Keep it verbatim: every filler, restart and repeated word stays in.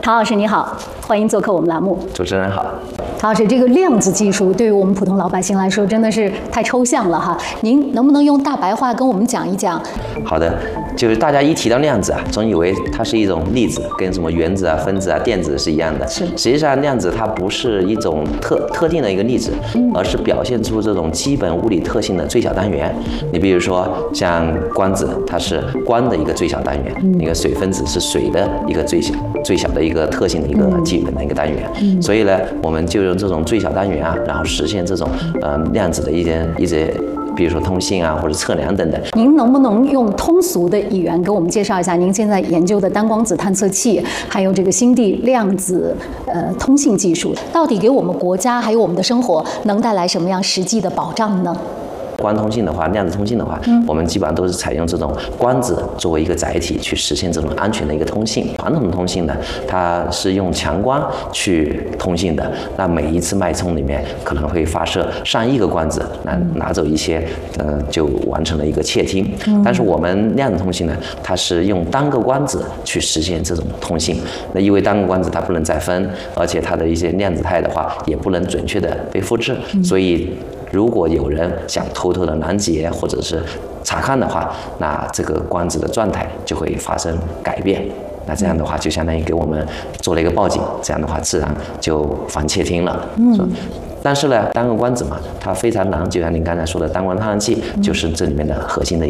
陶老师你好，欢迎做客我们栏目。 主持人好。 陶老师，这个量子技术对于我们普通老百姓来说真的是太抽象了哈，您能不能用大白话跟我们讲一讲？ 好的，就是大家一提到量子啊，总以为它是一种粒子，跟什么原子啊、分子啊、电子是一样的。 是， 实际上量子它不是一种特特定的一个粒子，嗯、而是表现出这种基本物理特性的最小单元。你比如说像光子，它是光的一个最小单元；那、嗯、个水分子是水的一个最小最小的一个特性的一个基本的一个单元。嗯、所以呢，我们就用这种最小单元啊，然后实现这种呃量子的一些一些。比如说通信啊，或者测量等等。 您能不能用通俗的语言给我们介绍一下您现在研究的单光子探测器，还有这个星地量子呃通信技术，到底给我们国家还有我们的生活能带来什么样实际的保障呢？ 光通信的话，量子通信的话，嗯、我们基本上都是采用这种光子作为一个载体去实现这种安全的一个通信。传统的通信呢，它是用强光去通信的，那每一次脉冲里面可能会发射上亿个光子，拿拿走一些，呃，就完成了一个窃听。嗯、但是我们量子通信呢，它是用单个光子去实现这种通信。那因为单个光子它不能再分，而且它的一些量子态的话也不能准确的被复制，嗯、所以。如果有人想偷偷的拦截或者是查看的话，那这个光子的状态就会发生改变。那这样的话，就相当于给我们做了一个报警，这样的话自然就防窃听了。嗯。但是呢，单个光子嘛，它非常难，就像您刚才说的，单光探测器就是这里面的核心的